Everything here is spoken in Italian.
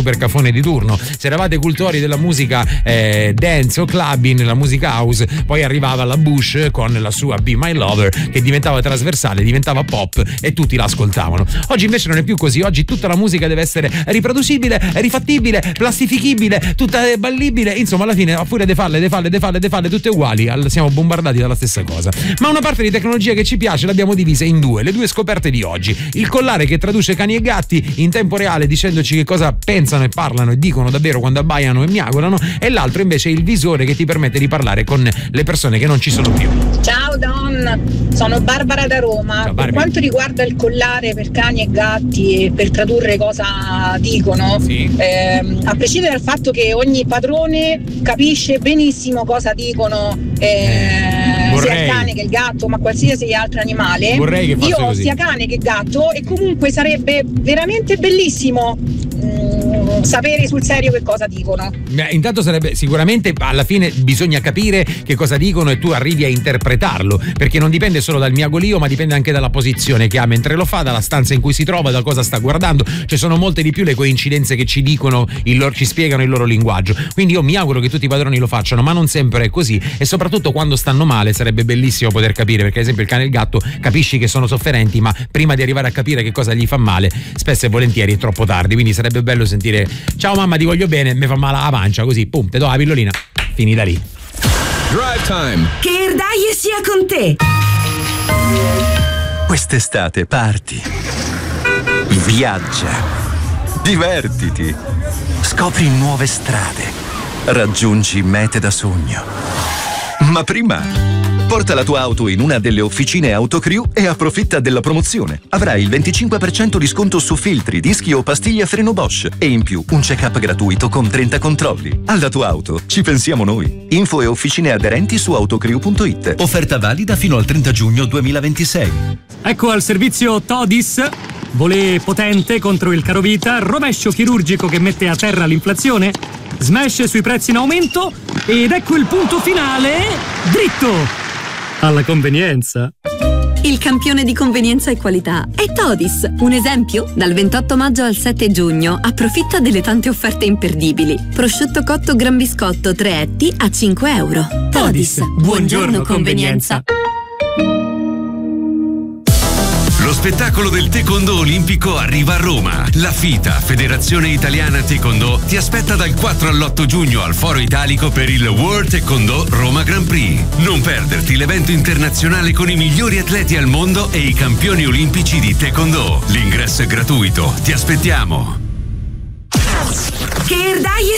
super cafone di turno. Se eravate cultori della musica dance o clubbing, la musica house, poi arrivava la Bush con la sua Be My Lover, che diventava trasversale, diventava pop e tutti la ascoltavano. Oggi invece non è più così. Oggi tutta la musica deve essere riproducibile, rifattibile, plastifichibile, tutta ballibile. Insomma, alla fine, a furia di falle tutte uguali, siamo bombardati dalla stessa cosa. Ma una parte di tecnologia che ci piace l'abbiamo divisa in due, le due scoperte di oggi: il collare che traduce cani e gatti in tempo reale dicendoci che cosa pensano e parlano e dicono davvero quando abbaiano e miagolano, e l'altro invece il visore che ti permette di parlare con le persone che non ci sono più. Ciao Don, sono Barbara da Roma. Ciao, per quanto riguarda il collare per cani e gatti e per tradurre cosa dicono, sì. A prescindere dal fatto che ogni padrone capisce benissimo cosa dicono sia il cane che il gatto, ma qualsiasi altro animale, io ho sia cane che gatto e comunque sarebbe veramente bellissimo sapere sul serio che cosa dicono. Intanto sarebbe sicuramente, alla fine bisogna capire che cosa dicono e tu arrivi a interpretarlo, perché non dipende solo dal miagolio, ma dipende anche dalla posizione che ha mentre lo fa, dalla stanza in cui si trova, da cosa sta guardando. Ci sono molte di più le coincidenze che ci dicono ci spiegano il loro linguaggio. Quindi io mi auguro che tutti i padroni lo facciano, ma non sempre è così, e soprattutto quando stanno male sarebbe bellissimo poter capire, perché ad esempio il cane e il gatto capisci che sono sofferenti, ma prima di arrivare a capire che cosa gli fa male spesso e volentieri è troppo tardi. Quindi sarebbe bello sentire: ciao mamma, ti voglio bene, mi fa male la pancia, così pum, te do la pillolina, finita lì. Drive Time. Che Erdaie sia con te. Quest'estate parti, viaggia, divertiti, scopri nuove strade, raggiungi mete da sogno. Ma prima porta la tua auto in una delle officine Autocrew e approfitta della promozione. Avrai il 25% di sconto su filtri, dischi o pastiglie a freno Bosch e in più un check-up gratuito con 30 controlli. Alla tua auto ci pensiamo noi. Info e officine aderenti su autocrew.it. Offerta valida fino al 30 giugno 2026. Ecco al servizio Todis. Volé potente contro il carovita, rovescio chirurgico che mette a terra l'inflazione, smash sui prezzi in aumento ed ecco il punto finale, dritto alla convenienza. Il campione di convenienza e qualità è Todis. Un esempio? Dal 28 maggio al 7 giugno approfitta delle tante offerte imperdibili. Prosciutto cotto gran biscotto 3 etti a €5. Todis, buongiorno convenienza. Lo spettacolo del Taekwondo olimpico arriva a Roma. La FITA, Federazione Italiana Taekwondo, ti aspetta dal 4 all'8 giugno al Foro Italico per il World Taekwondo Roma Grand Prix. Non perderti l'evento internazionale con i migliori atleti al mondo e i campioni olimpici di Taekwondo. L'ingresso è gratuito. Ti aspettiamo. Che Erdaie